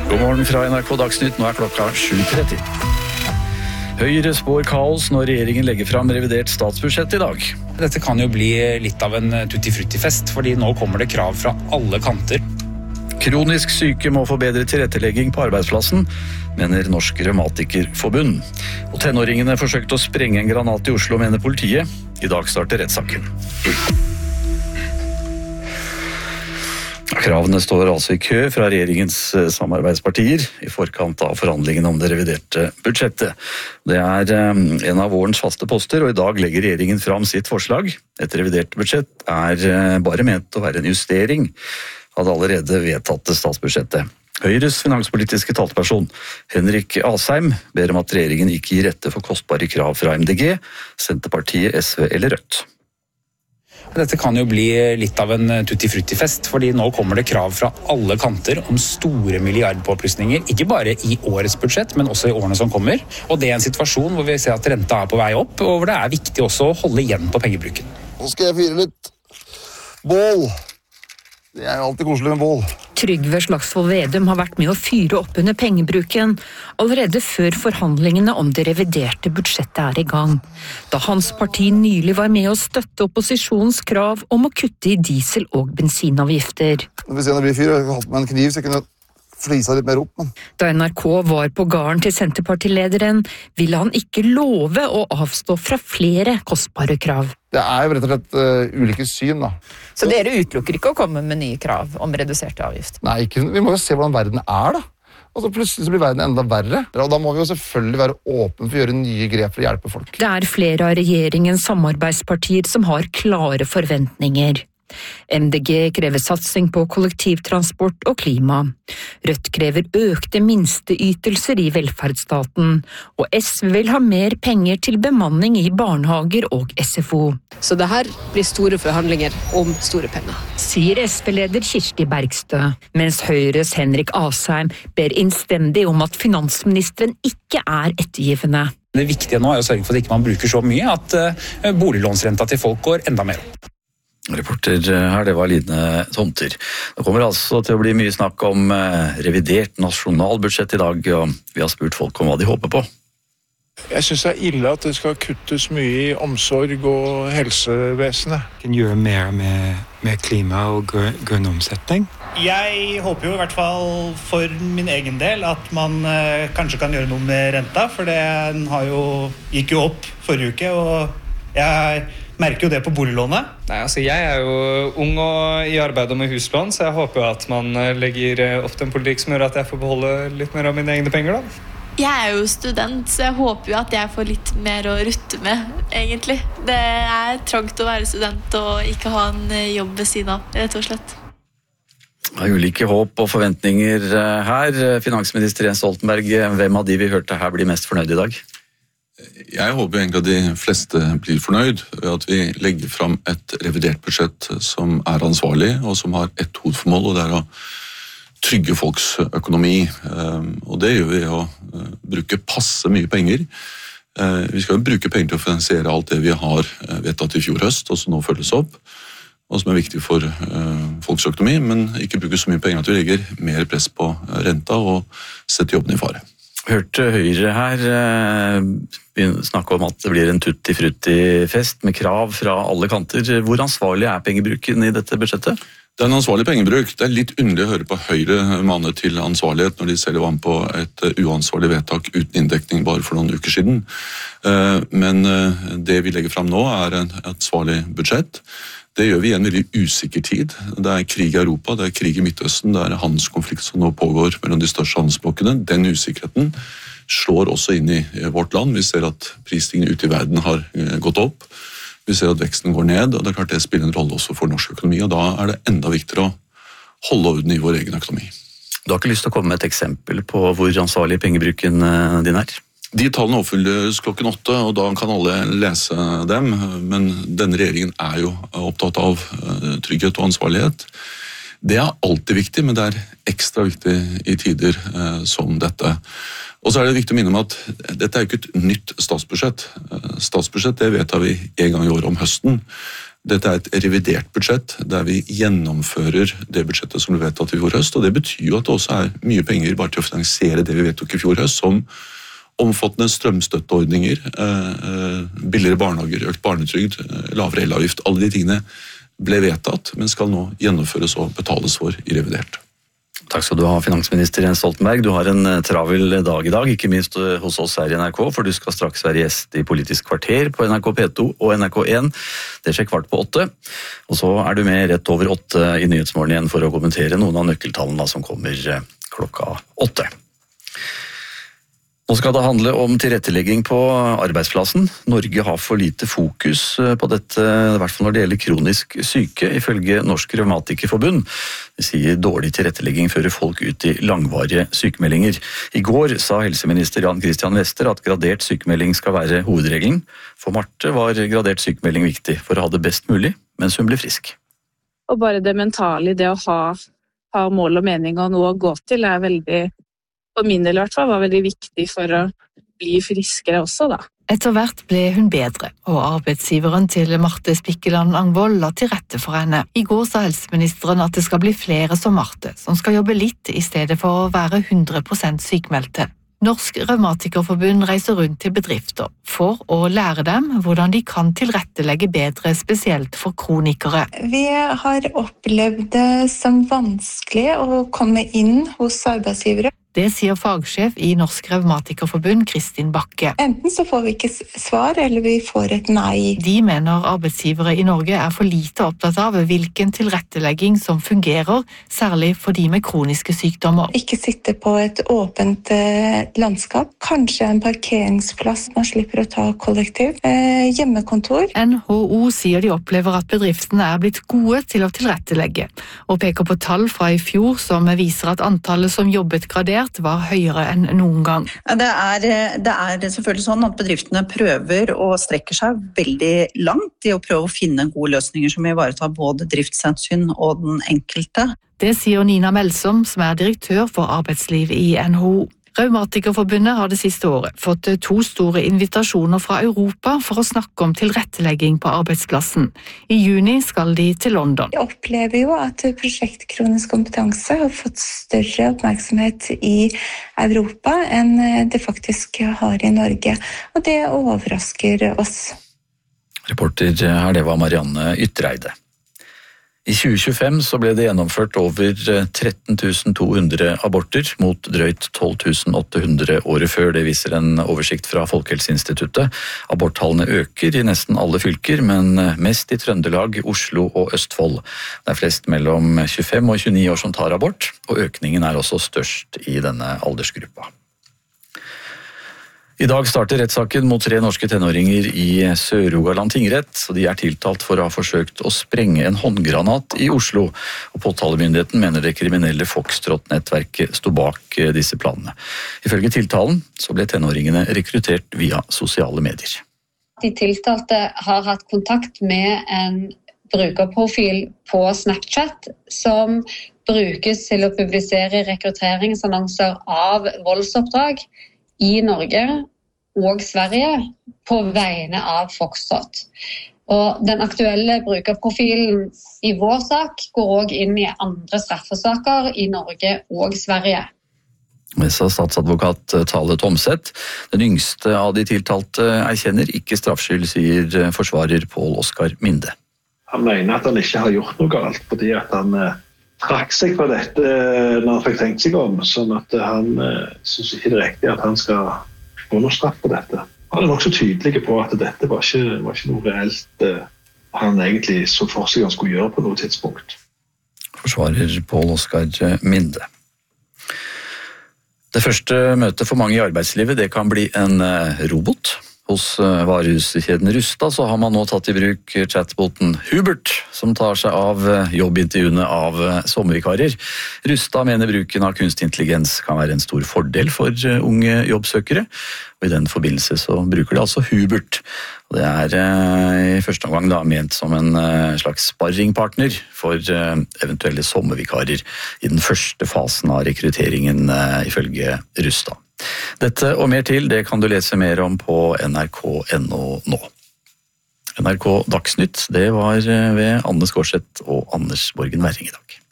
God morgen fra NRK Dagsnytt, nå klokka 7:30. Høyre spår kaos når regjeringen legger fram revidert statsbudsjett i dag. Dette kan jo bli litt av en tutti-frutti-fest, fordi nå kommer det krav fra alle kanter. Kronisk syke må få bedre tilrettelegging på arbeidsplassen, mener Norsk Revmatikerforbund. Og tenåringene forsøkte å sprenge en granat i Oslo, mener politiet. I dag starter rettssaken. Kravene står altså i kø fra regjeringens samarbeidspartier i forkant av forhandlingene om det reviderte budsjettet. Det er en av vårens faste poster, og i dag legger regjeringen fram sitt forslag. Et revidert budsjett er bare ment å være en justering av det allerede vedtatte statsbudsjettet. Høyres finanspolitiske talsperson Henrik Asheim ber om at regjeringen ikke gir rette for kostbare krav fra MDG, Senterpartiet, SV eller Rødt. Dette kan jo bli litt av en tutti-frutti-fest, fordi nå kommer det krav fra alle kanter om store milliardpåplussinger, ikke bare i årets budsjett, men også i årene som kommer. Og det er en situasjon hvor vi ser at renta er på vei opp, og hvor det er viktig også å holde igjen på pengebruken. Nå skal jeg fyre litt bål. Det er jo alltid koselig med bål. Trygve Slagsvold Vedum har vært med å fyre opp under pengebruken allerede før forhandlingene om det reviderte budsjettet er i gang. Da hans parti nylig var med å støtte opposisjonens krav om å kutte i diesel- og bensinavgifter. Hvis det blir fyr, jeg har hatt med en kniv så jeg kunne flisa litt mer opp. Men. Da NRK var på gården til Senterpartilederen, ville han ikke love å avstå fra flere kostbare krav. Det er jo rett og slett ulike syn, da. Så dere utelukker ikke å komme med nye krav om reduserte avgift? Nei, ikke, vi må jo se hvordan verden er, da. Og så plutselig så blir verden enda verre. Og da må vi jo selvfølgelig være åpne for å gjøre nye grep for å hjelpe folk. Det er flere av regjeringens samarbeidspartier som har klare forventninger. MDG krever satsing på kollektivtransport og klima. Rødt krever økte minsteytelser i velferdsstaten, og SV vil ha mer penger til bemanning i barnehager og SFO. Så det her blir store forhandlinger om store penger. Sier SV-leder Kirsti Bergstø, mens Høyres Henrik Asheim ber innstendig om at finansministeren ikke er ettergivende. Det viktige nå er å sørge for at ikke man bruker så mye at boliglånsrenta til folk går enda mer opp. Reporter her, det var Line Tomter. Det kommer altså til å bli mye snakk om revidert nasjonalbudsjett i dag, og vi har spurt folk om hva de håper på. Jeg synes det er ille at det skal kuttes mye i omsorg og helsevesenet. Kan gjøre mer med klima og grønn omsetning. Jeg håper jo i hvert fall for min egen del at man kanskje kan gjøre noe med renta, for den gikk jo opp forrige uke, og jeg merker jo det på boliglånet. Nei, altså jeg er jo ung og i arbeid med huslån, så jeg håper jo at man legger opp til en politikk som gjør at jeg får beholde litt mer av mine egne penger, da. Jeg er jo student, så jeg håper jo at jeg får litt mer å rutte med, egentlig. Det er trangt å være student og ikke ha en jobb ved siden av, rett og slett. Det er ulike håp og forventninger her. Finansminister Jens Stoltenberg, hvem av de vi hørte her blir mest fornøyd i dag? Jeg håper egentlig at de fleste blir fornøyd ved at vi legger fram et revidert budsjett som er ansvarlig, og som har ett hovedformål, og det er å trygge folks økonomi. Og det gjør vi å bruke passe mye penger. Vi skal jo bruke penger til å finansiere alt det vi har vedtatt i fjor høst, og som nå følges opp, og som er viktig for folks økonomi, men ikke bruke så mye penger at vi legger mer press på renta og setter jobben i fare. Hørte Høyre her snakke om at det blir en tutti-frutti-fest med krav fra alle kanter. Hvor ansvarlig er pengebruken i dette budsjettet? Det er en ansvarlig pengebruk. Det er litt underlig å høre på Høyre mane til ansvarlighet når de selv var med på et uansvarlig vedtak uten inndekning bare for noen uker siden. Men det vi legger fram nå er et ansvarlig budsjett. Det gjør vi i en veldig usikker tid. Det er krig i Europa, det er krig i Midtøsten, det er handelskonflikt som nå pågår mellom de største handelsblokkene. Den usikkerheten slår også inn i vårt land. Vi ser at prisstigningen ute i verden har gått opp. Vi ser at veksten går ned, og det er klart det spiller en rolle også for norsk økonomi, og da er det enda viktigere å holde orden i vår egen økonomi. Du har ikke lyst til å komme med et eksempel på hvor ansvarlig pengebruken din er? De tallene oppfylles 8:00, og da kan alle lese dem, men denne regjeringen er jo opptatt av trygghet og ansvarlighet. Det er alltid viktig, men det er ekstra viktig i tider som dette. Og så er det viktig å minne om at dette er jo ikke et nytt statsbudsjett. Statsbudsjett det vedtar vi en gang i året om høsten. Dette er et revidert budsjett, der vi gjennomfører det budsjettet som ble vedtatt i fjor høst, og det betyr jo at det også er mye penger bare til å finansiere det vi vedtok i fjor høst, som omfattende strømstøtteordninger, billigere barnehager, økt barnetrygd, lavere elavgift, alle de tingene ble vedtatt, men skal nå gjennomføres og betales for i revidert. Takk skal du ha, finansminister Jens Stoltenberg. Du har en travel dag i dag, ikke minst hos oss her i NRK, for du skal straks være gjest i Politisk kvarter på NRK P2 og NRK1. Det skjer 7:15. Og så er du med rett over 8 i Nyhetsmorgen igjen for å kommentere noen av nøkkeltallene som kommer 8:00. Nå skal det handle om tilrettelegging på arbeidsplassen. Norge har for lite fokus på dette, i hvert fall når det gjelder kronisk syke, ifølge Norsk Revmatikerforbund. Det sier dårlig tilrettelegging fører folk ut i langvarige sykemeldinger. I går sa helseminister Jan Christian Wester at gradert sykemelding skal være hovedregelen. For Marte var gradert sykemelding viktig for å ha det best mulig, mens hun ble frisk. Og bare det mentale, det å ha mål og mening og noe å gå til, er veldig, for min del i hvert fall, var veldig viktig for å bli friskere også, da. Etter hvert ble hun bedre, og arbeidsgiveren til Marte Spikkeland Angvold la til rette for henne. I går sa helseministeren at det skal bli flere som Marte, som skal jobbe litt i stedet for å være 100% sykmeldte. Norsk Revmatikerforbund reiser rundt til bedrifter for å lære dem hvordan de kan tilrettelegge bedre, spesielt for kronikere. Vi har opplevd det som vanskelig å komme inn hos arbeidsgivere. Det sier fagsjef i Norsk Revmatikerforbund, Kristin Bakke. Enten så får vi ikke svar, eller vi får et nei. De mener arbeidsgivere i Norge er for lite opptatt av hvilken tilrettelegging som fungerer, særlig for de med kroniske sykdommer. Ikke sitte på et åpent landskap, kanskje en parkeringsplass man slipper å ta kollektiv, hjemmekontor. NHO sier de opplever at bedriftene er blitt gode til å tilrettelegge, og peker på tall fra i fjor som viser at antallet som jobbet gradert var høyere enn noen gang. Det er selvfølgelig sånn at bedriftene prøver og strekker seg veldig langt i å prøve å finne gode løsninger som ivaretar både driftshensyn og den enkelte. Det sier Nina Melsom, som er direktør for arbeidsliv i NHO. Revmatikerforbundet har det siste året fått 2 store invitasjoner fra Europa for å snakke om tilrettelegging på arbeidsplassen. I juni skal de til London. Jeg opplever jo at prosjekt Kronisk kompetanse har fått større oppmerksomhet i Europa enn det faktisk har i Norge, og det overrasker oss. Reporter her, det var Marianne Ytreide. I 2025 så ble det gjennomført over 13 200 aborter mot drøyt 12 800 året før. Det viser en oversikt fra Folkehelseinstituttet. Aborttallene øker i nesten alle fylker, men mest i Trøndelag, Oslo og Østfold. Det er flest mellom 25 og 29 år som tar abort, og økningen er også størst i denne aldersgruppa. I dag starter rettssaken mot 3 norske tenåringer i Sør-Rogaland tingrett, så de er tiltalt for å ha forsøkt å sprenge en håndgranat i Oslo. Og påtalemyndigheten mener det kriminelle Foxtrot-nettverket sto bak disse planene. Ifølge tiltalen så ble tenåringene rekruttert via sosiale medier. De tiltalte har hatt kontakt med en brukerprofil på Snapchat som brukes til å publisere rekrutteringsannonser av voldsoppdrag i Norge og Sverige på vegne av Foxtrot. Og den aktuelle brukerprofilen i vår sak går også inn i andre straffesaker i Norge og Sverige. Det sa statsadvokat Tale Tomseth. Den yngste av de tiltalte erkjenner ikke straffskyld, sier forsvarer Pål Oskar Minde. Han mener at han ikke har gjort noe galt, fordi at han trakk seg på dette når han fikk tenkt seg om, sånn at han synes ikke det er riktig at han skal få noe straff på dette. Han er nok så tydelig på at dette var ikke noe reelt han egentlig så for seg han skulle gjøre på noe tidspunkt. Forsvarer Pål Oskar Minde. Det første møtet for mange i arbeidslivet, det kan bli en robot. Hos varehuskjeden Rusta så har man nå tatt i bruk chatboten Hubert, som tar seg av jobbintervjuene av sommervikarer. Rusta mener bruken av kunstig intelligens kan være en stor fordel for unge jobbsøkere, og i den forbindelse så bruker de altså Hubert. Det er i første omgang da ment som en slags sparringpartner for eventuelle sommervikarer i den første fasen av rekrutteringen, ifølge Rusta. Dette og mer til, det kan du lese mer om på nrk.no nå. NRK Dagsnytt, det var ved Anne Skårseth og Anders Borgen Werring i dag.